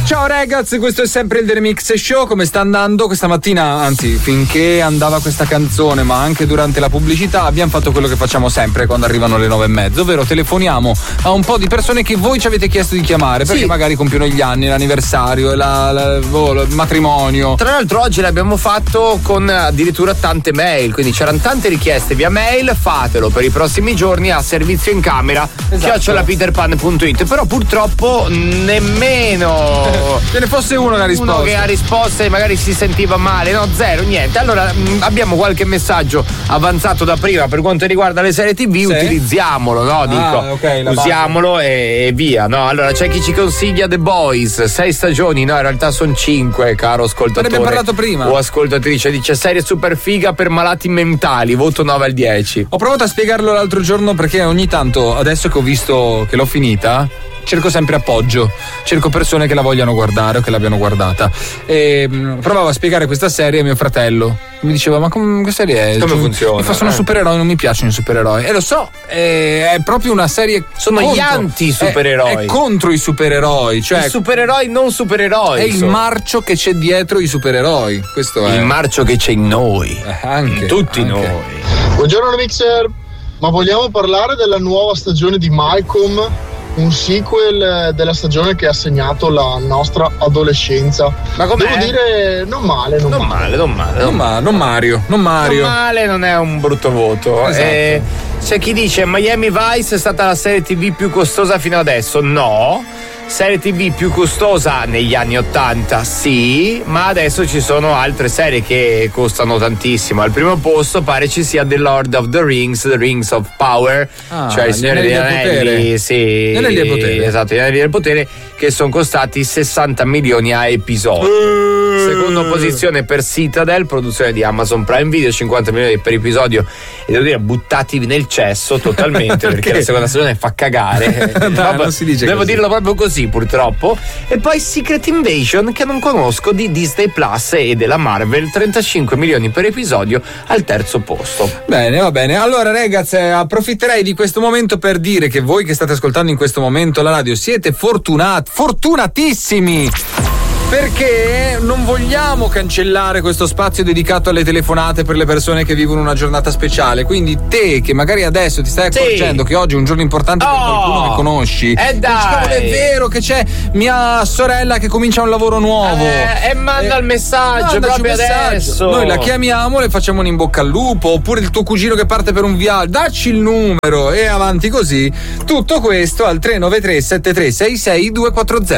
Ciao ragazzi, questo è sempre il The Remix Show. Come sta andando questa mattina? Anzi, finché andava questa canzone, ma anche durante la pubblicità, abbiamo fatto quello che facciamo sempre quando arrivano le 9:30, ovvero telefoniamo a un po' di persone che voi ci avete chiesto di chiamare, perché magari compiono gli anni, l'anniversario, il matrimonio. Tra l'altro oggi l'abbiamo fatto con addirittura tante mail, quindi c'erano tante richieste via mail. Fatelo per i prossimi giorni a servizio in camera @peterpan.it. Però purtroppo nemmeno ce ne fosse uno che ha risposto e magari si sentiva male. No, zero, niente. Allora abbiamo qualche messaggio avanzato da prima per quanto riguarda le serie TV. Utilizziamolo, no? Usiamolo e via, no? Allora c'è chi ci consiglia The Boys, 6 stagioni, no, in realtà sono 5, caro ascoltatore. Ne abbiamo parlato prima. O ascoltatrice, dice serie super figa per malati mentali, voto 9 al 10. Ho provato a spiegarlo l'altro giorno perché ogni tanto, adesso che ho visto che l'ho finita, cerco sempre appoggio, cerco persone che la vogliano guardare o che l'abbiano guardata, e provavo a spiegare questa serie a mio fratello. Mi diceva: ma che serie è? Come funziona? Sono supereroi, non mi piacciono i supereroi. E lo so, è proprio una serie. Sono gli anti-supereroi. È contro i supereroi, cioè i supereroi non supereroi. È il marcio che c'è dietro i supereroi. Questo è il marcio che c'è in noi, anche, in tutti anche noi. Buongiorno Mixer, ma vogliamo parlare della nuova stagione di Malcolm? Un sequel della stagione che ha segnato la nostra adolescenza. Ma com'è? Devo dire non male. Non Mario. Non male, non è un brutto voto. Esatto. C'è chi dice Miami Vice è stata la serie TV più costosa fino adesso. No. Serie TV più costosa negli anni 80, sì, ma adesso ci sono altre serie che costano tantissimo. Al primo posto pare ci sia The Lord of the Rings, The Rings of Power, cioè il Signore degli Anelli, sì. Gli Anelli del Potere. Esatto, gli Anelli del Potere, che sono costati 60 milioni a episodio. Seconda posizione per Citadel, produzione di Amazon Prime Video, 50 milioni per episodio, e devo dire buttati nel cesso totalmente perché la seconda stagione fa cagare. Non si dice devo così. dirlo proprio così, purtroppo. E poi Secret Invasion, che non conosco, di Disney Plus e della Marvel, 35 milioni per episodio, al terzo posto. Bene, va bene. Allora ragazzi, approfitterei di questo momento per dire che voi che state ascoltando in questo momento la radio siete fortunatissimi, perché non vogliamo cancellare questo spazio dedicato alle telefonate per le persone che vivono una giornata speciale. Quindi te che magari adesso ti stai accorgendo che oggi è un giorno importante per qualcuno che conosci, dai, è vero che c'è mia sorella che comincia un lavoro nuovo, e manda il messaggio proprio adesso. Noi la chiamiamo, le facciamo un in bocca al lupo. Oppure il tuo cugino che parte per un viaggio, dacci il numero, e avanti così. Tutto questo al 393 7366 240.